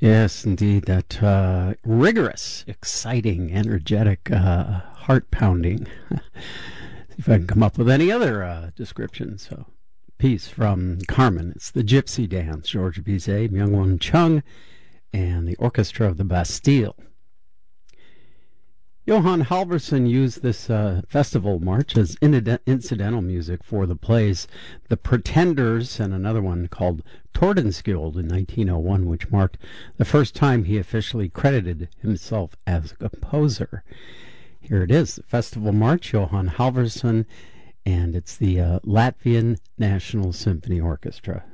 Yes, indeed. That rigorous, exciting, energetic, heart-pounding. See if I can come up with any other descriptions. So, piece from Carmen. It's the Gypsy Dance. George Bizet, Myung-Whun Chung, and the Orchestra of the Bastille. Johann Halvorson used this festival march as incidental music for the plays The Pretenders and another one called Tordenskjold in 1901, which marked the first time he officially credited himself as a composer. Here it is, the festival march, Johann Halvorson, and it's the Latvian National Symphony Orchestra.